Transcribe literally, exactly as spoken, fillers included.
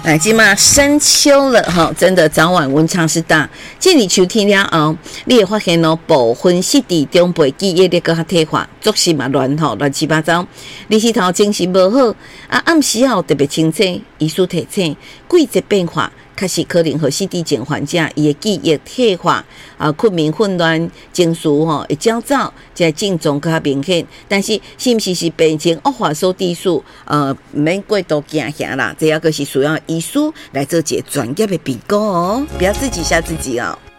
哎，今嘛深秋了哈，真的早晚温差是大。这里秋天了后，你会发现哦，部分湿地中背记忆力搁较退化，作息嘛乱吼乱七八糟，日时头精神无好，啊暗时后特别清醒，医师提醒，季节变化。确实可能和C D症患者伊的记忆退化啊、困眠混乱、情绪吼会焦躁，这症状较明显。但是是毋是是病情恶化所致数？呃，毋免过度惊吓啦，这要个是需要医师来做一个专业的评估哦，不要自己吓自己哦。